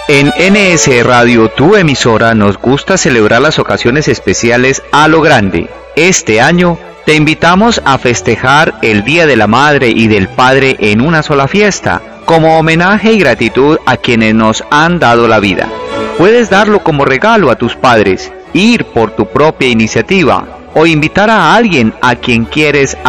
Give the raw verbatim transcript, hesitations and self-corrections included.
En N S Radio, tu emisora, nos gusta celebrar las ocasiones especiales a lo grande. Este año te invitamos a festejar el Día de la Madre y del Padre en una sola fiesta, como homenaje y gratitud a quienes nos han dado la vida. Puedes darlo como regalo a tus padres, ir por tu propia iniciativa o invitar a alguien a quien quieres